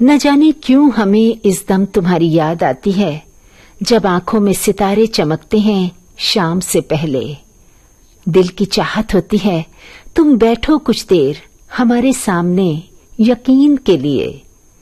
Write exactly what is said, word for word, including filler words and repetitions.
न जाने क्यों हमें इस दम तुम्हारी याद आती है, जब आंखों में सितारे चमकते हैं शाम से पहले। दिल की चाहत होती है तुम बैठो कुछ देर हमारे सामने यकीन के लिए।